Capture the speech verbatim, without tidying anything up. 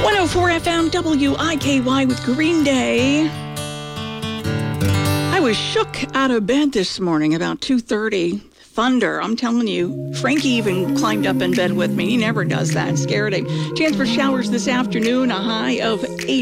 one oh four F M W I K Y with Green Day. I was shook out of bed this morning about two thirty. Thunder, I'm telling you. Frankie even climbed up in bed with me. He never does that. Scared him. Chance for showers this afternoon, a high of eight.